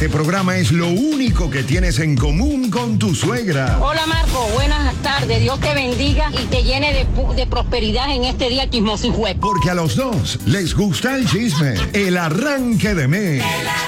Este programa es lo único que tienes en común con tu suegra. Hola Marco, buenas tardes. Dios te bendiga y te llene de prosperidad en este día chismoso y juez. Porque a los dos les gusta el chisme. El arranque de Mix.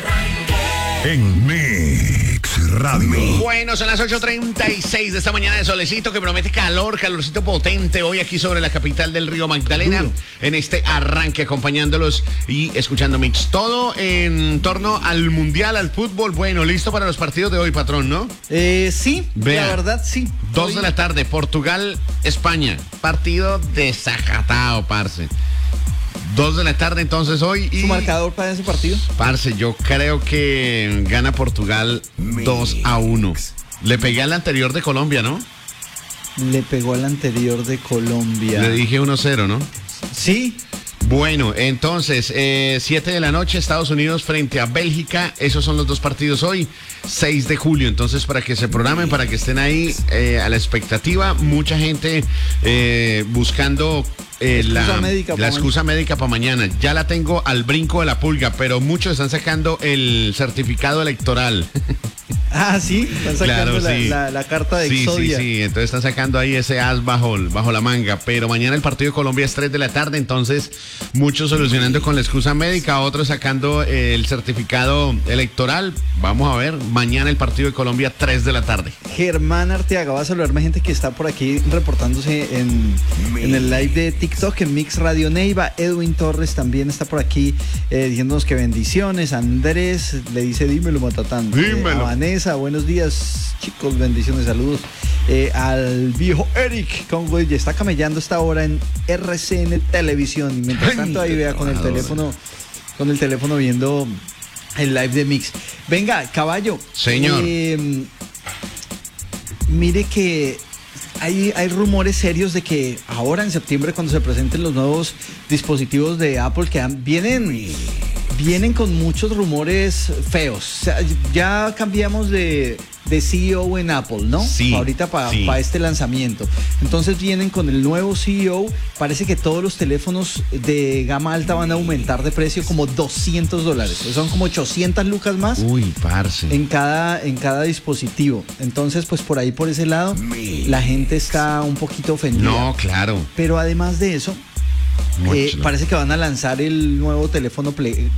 En Mix Radio. Bueno, son las 8:36 de esta mañana de solecito que promete calorcito potente hoy aquí sobre la capital del Río Magdalena. En este arranque acompañándolos y escuchando Mix. Todo en torno al mundial, al fútbol. Bueno, listo para los partidos de hoy, patrón, ¿no? Sí, Vea, la verdad sí. 2 de la tarde, Portugal, España. Partido desajatado, parce. 2 de la tarde entonces hoy. ¿Su marcador para ese partido? Parce, yo creo que gana Portugal 2-1. Le pegué al anterior de Colombia, ¿no? Le pegó al anterior de Colombia. Le dije 1-0, ¿no? Sí. Bueno, entonces, 7 de la noche, Estados Unidos frente a Bélgica. Esos son los dos partidos hoy, 6 de julio. Entonces, para que se programen, para que estén ahí a la expectativa. Mucha gente buscando la excusa médica para mañana. Ya la tengo al brinco de la pulga, pero muchos están sacando el certificado electoral. Ah, sí, están sacando la carta de Exodia. Sí, entonces están sacando ahí ese as bajo la manga, pero mañana el partido de Colombia es 3 de la tarde, entonces muchos solucionando con la excusa médica, otros sacando el certificado electoral. Vamos a ver, mañana el partido de Colombia 3 de la tarde. Germán Arteaga, va a saludarme gente que está por aquí reportándose en el live de TikTok, en Mix Radio Neiva. Edwin Torres también está por aquí diciéndonos que bendiciones. Andrés le dice, dímelo, Matatán. Dímelo. Vanessa, buenos días, chicos, bendiciones, saludos. Al viejo Eric Conway, ya está camellando esta hora en RCN Televisión. Y mientras tanto ahí vea con el teléfono viendo el live de Mix. Venga, caballo. Señor. Mire que hay rumores serios de que ahora en septiembre, cuando se presenten los nuevos dispositivos de Apple, que vienen con muchos rumores feos. O sea, ya cambiamos de CEO en Apple, ¿no? Sí. Ahorita para este lanzamiento. Entonces vienen con el nuevo CEO. Parece que todos los teléfonos de gama alta van a aumentar de precio como $200. Son como 800 lucas más. Uy, parce. En cada dispositivo. Entonces, pues por ahí, por ese lado, la gente está un poquito ofendida. No, claro. Pero además de eso, parece que van a lanzar el nuevo teléfono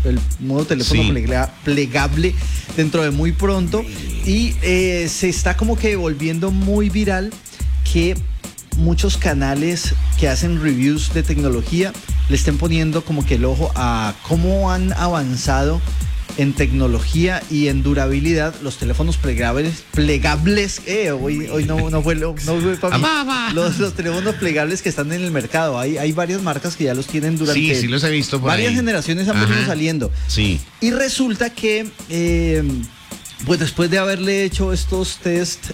plegable dentro de muy pronto. Y se está como que volviendo muy viral que muchos canales que hacen reviews de tecnología le estén poniendo como que el ojo a cómo han avanzado en tecnología y en durabilidad los teléfonos plegables. Hoy no fue para mí. Los teléfonos plegables que están en el mercado. Hay varias marcas que ya los tienen durante. Sí, los he visto por varias ahí. generaciones han venido saliendo. Sí. Y resulta que pues después de haberle hecho estos test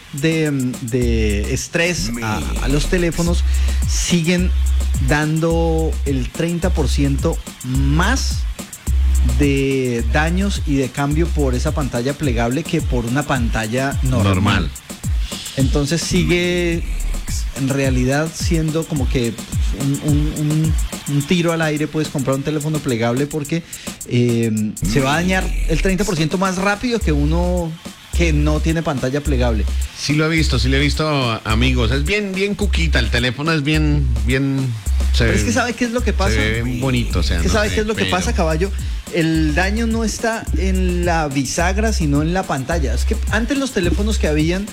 de estrés a los teléfonos, siguen dando el 30% más de daños y de cambio por esa pantalla plegable que por una pantalla normal. Entonces sigue en realidad siendo como que un tiro al aire. Puedes comprar un teléfono plegable porque se va a dañar el 30% más rápido que uno que no tiene pantalla plegable. Sí lo he visto, amigos. Es bien cuquita, el teléfono es bien pero es que ¿sabe qué es lo que pasa? Se ve bonito, o sea, ¿Qué sabe qué es lo que pasa, caballo? El daño no está en la bisagra, sino en la pantalla. Es que antes los teléfonos que habían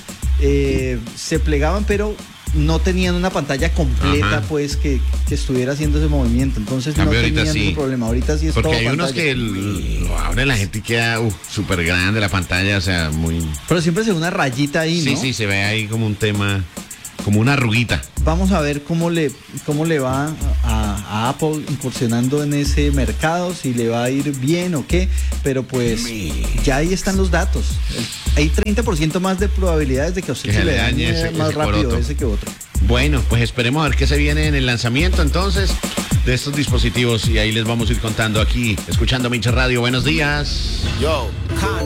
se plegaban, pero no tenían una pantalla completa, pues, que estuviera haciendo ese movimiento. Entonces no tenían ese problema. Ahorita sí es porque todo hay pantalla. unos que lo abren la gente y queda súper grande la pantalla, o sea, muy... Pero siempre se ve una rayita ahí, ¿no? Sí, se ve ahí como un tema, como una arruguita. Vamos a ver cómo le va a Apple incursionando en ese mercado, si le va a ir bien o qué, pero pues ya ahí están los datos. Hay 30% más de probabilidades de que a usted se le dañe más rápido ese que otro. Bueno, pues esperemos a ver qué se viene en el lanzamiento entonces de estos dispositivos y ahí les vamos a ir contando aquí, escuchando Mix Radio. Buenos días. Yo,